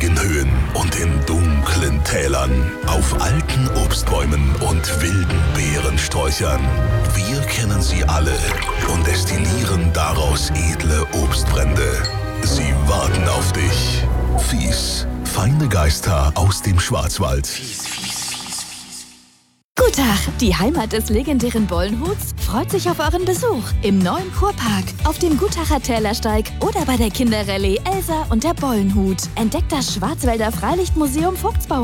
bergigen Höhen und in dunklen Tälern, auf alten Obstbäumen und wilden Beerensträuchern. Wir kennen sie alle und destillieren daraus edle Obstbrände. Sie warten auf dich. Fies, feine Geister aus dem Schwarzwald. Guten Tag, die Heimat des legendären Bollenhuts freut sich auf euren Besuch im neuen Kurpark, auf dem Gutacher Tälersteig oder bei der Kinderrallye Elsa und der Bollenhut. Entdeckt das Schwarzwälder Freilichtmuseum Vogtsbau